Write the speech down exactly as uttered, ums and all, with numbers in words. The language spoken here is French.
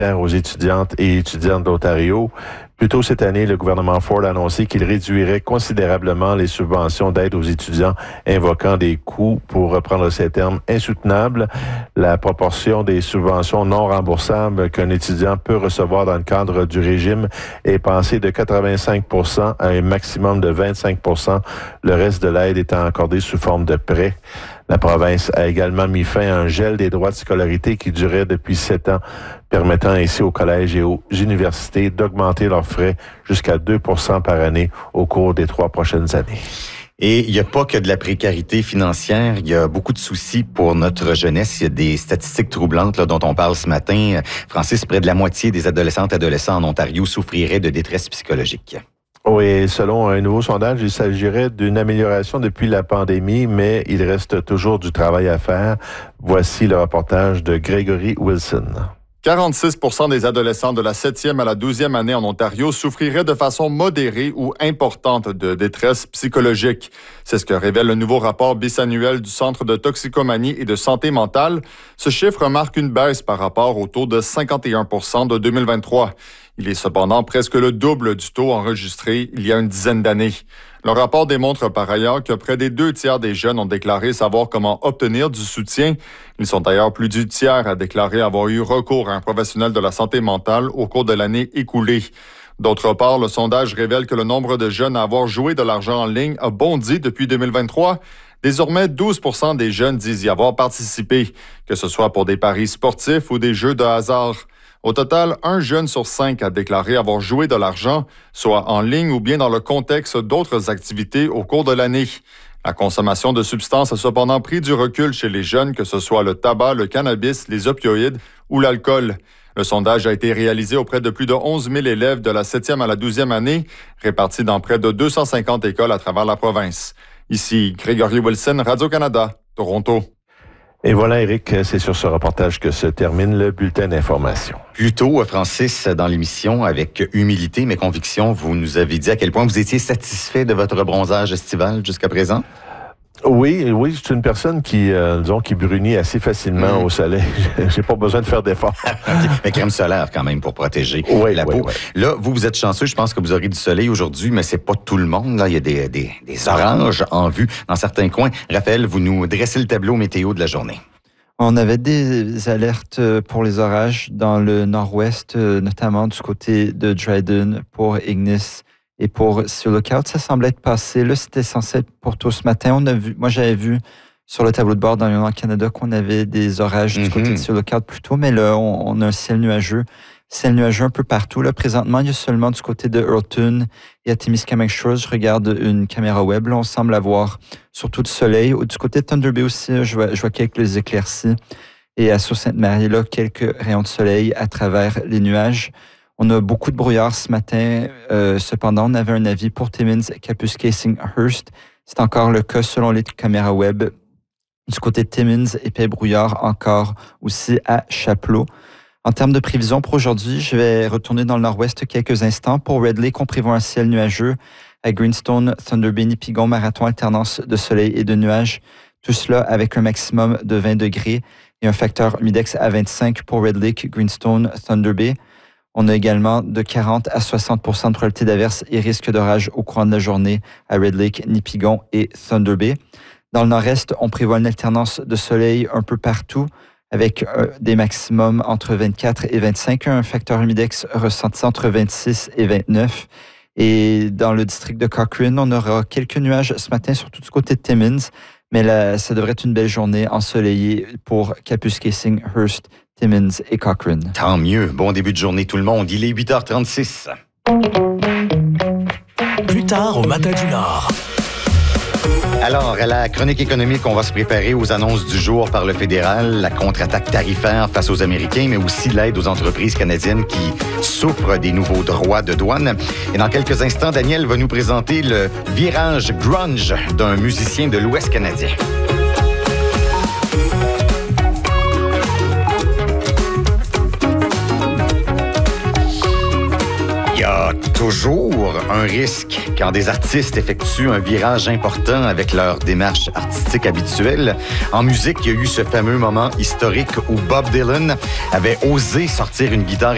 aux étudiantes et étudiants de l'Ontario. Plus tôt cette année, le gouvernement Ford a annoncé qu'il réduirait considérablement les subventions d'aide aux étudiants, invoquant des coûts, pour reprendre ces termes, insoutenables. La proportion des subventions non remboursables qu'un étudiant peut recevoir dans le cadre du régime est passée de quatre-vingt-cinq pour cent à un maximum de vingt-cinq pour cent, le reste de l'aide étant accordé sous forme de prêts. La province a également mis fin à un gel des droits de scolarité qui durait depuis sept ans, permettant ainsi aux collèges et aux universités d'augmenter leurs frais jusqu'à deux pour cent par année au cours des trois prochaines années. Et il n'y a pas que de la précarité financière, il y a beaucoup de soucis pour notre jeunesse. Il y a des statistiques troublantes là, dont on parle ce matin. Francis, près de la moitié des adolescentes et adolescents en Ontario souffriraient de détresse psychologique. Oui, selon un nouveau sondage, il s'agirait d'une amélioration depuis la pandémie, mais il reste toujours du travail à faire. Voici le reportage de Gregory Wilson. quarante-six pour cent des adolescents de la septième à la douzième année en Ontario souffriraient de façon modérée ou importante de détresse psychologique. C'est ce que révèle le nouveau rapport bisannuel du Centre de toxicomanie et de santé mentale. Ce chiffre marque une baisse par rapport au taux de cinquante et un pour cent de deux mille vingt-trois. Il est cependant presque le double du taux enregistré il y a une dizaine d'années. Le rapport démontre par ailleurs que près des deux tiers des jeunes ont déclaré savoir comment obtenir du soutien. Ils sont d'ailleurs plus du tiers à déclarer avoir eu recours à un professionnel de la santé mentale au cours de l'année écoulée. D'autre part, le sondage révèle que le nombre de jeunes à avoir joué de l'argent en ligne a bondi depuis deux mille vingt-trois. Désormais, douze pour cent des jeunes disent y avoir participé, que ce soit pour des paris sportifs ou des jeux de hasard. Au total, un jeune sur cinq a déclaré avoir joué de l'argent, soit en ligne ou bien dans le contexte d'autres activités au cours de l'année. La consommation de substances a cependant pris du recul chez les jeunes, que ce soit le tabac, le cannabis, les opioïdes ou l'alcool. Le sondage a été réalisé auprès de plus de onze mille élèves de la septième à la douzième année, répartis dans près de deux cent cinquante écoles à travers la province. Ici, Gregory Wilson, Radio-Canada, Toronto. Et voilà, Éric, c'est sur ce reportage que se termine le bulletin d'information. Plus tôt, Francis, dans l'émission, avec humilité mais conviction, vous nous avez dit à quel point vous étiez satisfait de votre bronzage estival jusqu'à présent. Oui, oui, je suis une personne qui, euh, disons, qui brunit assez facilement mmh. au soleil. J'ai pas besoin de faire d'efforts. Mais crème solaire quand même pour protéger oui, la oui, peau. Oui. Là, vous, vous êtes chanceux. Je pense que vous aurez du soleil aujourd'hui, mais c'est pas tout le monde. Là, il y a des, des, des oranges en vue dans certains coins. Raphaël, vous nous dressez le tableau météo de la journée. On avait des alertes pour les orages dans le nord-ouest, notamment du côté de Dryden, pour Ignis et pour Sea Lookout. Ça semblait être passé. Là, c'était censé être pour tôt ce matin. On a vu, moi, j'avais vu sur le tableau de bord dans le Canada qu'on avait des orages mm-hmm. du côté de Sea Lookout plus tôt, mais là, on, on a un ciel nuageux. Ciel nuageux un peu partout. Là, présentement, il y a seulement du côté de Hurlton et à Témiscamingue Shores. Je regarde une caméra web. Là, on semble avoir surtout du soleil. Du côté de Thunder Bay aussi, je vois, je vois quelques éclaircies. Et à Sault-Sainte-Marie, là, quelques rayons de soleil à travers les nuages. On a beaucoup de brouillard ce matin. Euh, cependant, on avait un avis pour Timmins, Kapuskasing-Hearst. C'est encore le cas selon les caméras web. Du côté de Timmins, épais brouillard encore aussi à Chapleau. En termes de prévision pour aujourd'hui, je vais retourner dans le nord-ouest quelques instants. Pour Red Lake, on prévoit un ciel nuageux. À Greenstone, Thunder Bay, Nipigon, Marathon, alternance de soleil et de nuages. Tout cela avec un maximum de vingt degrés et un facteur humidex à vingt-cinq pour Red Lake, Greenstone, Thunder Bay. On a également de quarante à soixante pour cent de probabilité d'averse et risque d'orage au courant de la journée à Red Lake, Nipigon et Thunder Bay. Dans le nord-est, on prévoit une alternance de soleil un peu partout, avec euh, des maximums entre vingt-quatre et vingt-cinq, un facteur humidex ressenti entre vingt-six et vingt-neuf. Et dans le district de Cochrane, on aura quelques nuages ce matin, surtout du côté de Timmins, mais là, ça devrait être une belle journée ensoleillée pour Kapuskasing, Hearst, Timmins et Cochrane. Tant mieux. Bon début de journée tout le monde. Il est huit heures trente-six. Plus tard au Matin du Nord. Alors, à la chronique économique, on va se préparer aux annonces du jour par le fédéral, la contre-attaque tarifaire face aux Américains, mais aussi l'aide aux entreprises canadiennes qui souffrent des nouveaux droits de douane. Et dans quelques instants, Daniel va nous présenter le virage grunge d'un musicien de l'Ouest canadien. Il y a toujours un risque quand des artistes effectuent un virage important avec leur démarche artistique habituelle. En musique, il y a eu ce fameux moment historique où Bob Dylan avait osé sortir une guitare